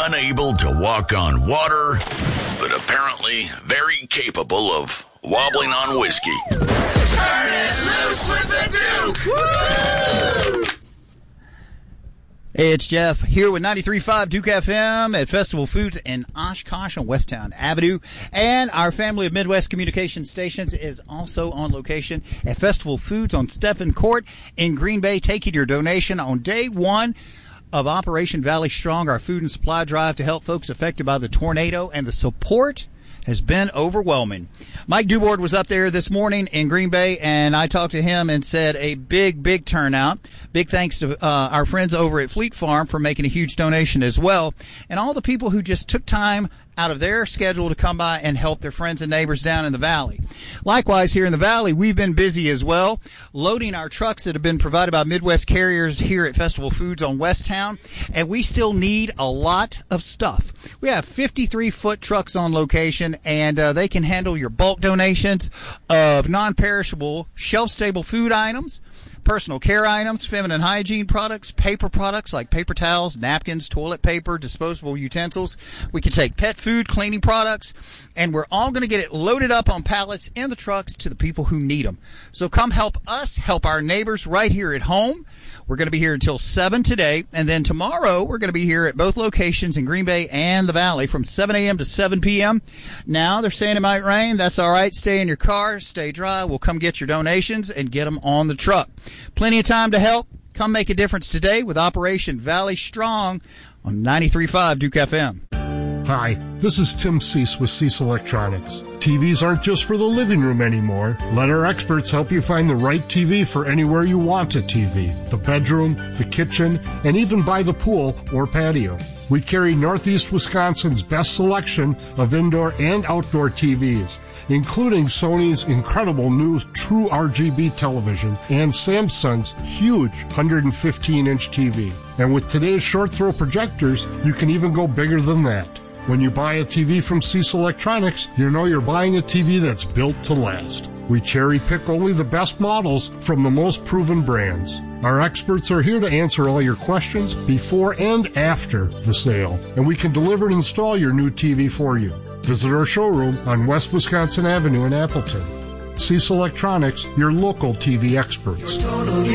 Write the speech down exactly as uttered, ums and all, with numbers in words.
unable to walk on water, but apparently very capable of wobbling on whiskey. Turn it loose with the Duke! Woo! Hey, it's Jeff here with ninety-three point five Duke F M at Festival Foods in Oshkosh on Westtown Avenue. And our family of Midwest Communication Stations is also on location at Festival Foods on Stephen Court in Green Bay, taking your donation on day one of Operation Valley Strong, our food and supply drive to help folks affected by the tornado, and the support has been overwhelming. Mike Dubord was up there this morning in Green Bay, and I talked to him and said a big, big turnout. Big thanks to uh, our friends over at Fleet Farm for making a huge donation as well, and all the people who just took time out of their schedule to come by and help their friends and neighbors down in the valley. Likewise, here in the valley, we've been busy as well, loading our trucks that have been provided by Midwest Carriers here at Festival Foods on Westtown, and we still need a lot of stuff. We have fifty-three foot trucks on location, and uh, they can handle your bulk donations of non-perishable, shelf-stable food items, personal care items, feminine hygiene products, paper products like paper towels, napkins, toilet paper, disposable utensils. We can take pet food, cleaning products, and we're all going to get it loaded up on pallets in the trucks to the people who need them. So come help us help our neighbors right here at home. We're going to be here until seven today, and then tomorrow we're going to be here at both locations in Green Bay and the Valley from seven a.m. to seven p.m. Now, they're saying it might rain. That's all right. Stay in your car. Stay dry. We'll come get your donations and get them on the truck. Plenty of time to help. Come make a difference today with Operation Valley Strong on ninety-three point five Duke F M. Hi, this is Tim Cease with Cease Electronics. T Vs aren't just for the living room anymore. Let our experts help you find the right T V for anywhere you want a T V. The bedroom, the kitchen, and even by the pool or patio. We carry Northeast Wisconsin's best selection of indoor and outdoor T Vs, including Sony's incredible new True R G B television and Samsung's huge one hundred fifteen inch T V. And with today's short throw projectors, you can even go bigger than that. When you buy a T V from Cease Electronics, you know you're buying a T V that's built to last. We cherry pick only the best models from the most proven brands. Our experts are here to answer all your questions before and after the sale, and we can deliver and install your new T V for you. Visit our showroom on West Wisconsin Avenue in Appleton. Cease Electronics, your local T V experts.